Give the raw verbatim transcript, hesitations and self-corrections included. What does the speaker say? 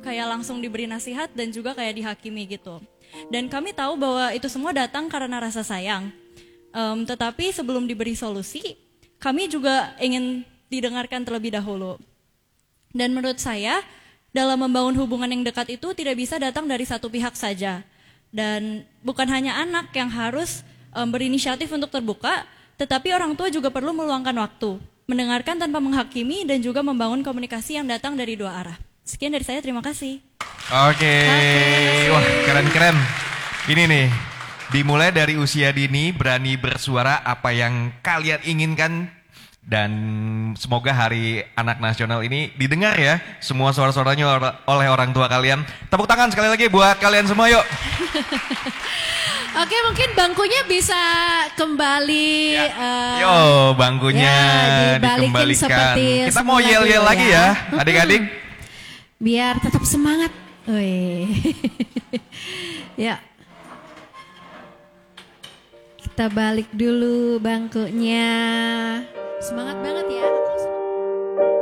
kayak langsung diberi nasihat dan juga kayak dihakimi gitu. Dan kami tahu bahwa itu semua datang karena rasa sayang. Um, tetapi sebelum diberi solusi, kami juga ingin didengarkan terlebih dahulu. Dan menurut saya, dalam membangun hubungan yang dekat itu tidak bisa datang dari satu pihak saja. Dan bukan hanya anak yang harus um, berinisiatif untuk terbuka, tetapi orang tua juga perlu meluangkan waktu, mendengarkan tanpa menghakimi dan juga membangun komunikasi yang datang dari dua arah. Sekian dari saya, terima kasih. Oke, wah keren-keren. Ini nih, dimulai dari usia dini, berani bersuara apa yang kalian inginkan. Dan semoga Hari Anak Nasional ini didengar ya, semua suara-suaranya oleh orang tua kalian. Tepuk tangan sekali lagi buat kalian semua yuk. Oke, mungkin bangkunya bisa kembali. Ya. Uh, Yo, bangkunya ya, dikembalikan. Kita mau yel-yel lagi ya, adik-adik. Biar tetap semangat. Wih. Ya. Kita balik dulu bangkunya. Semangat banget ya.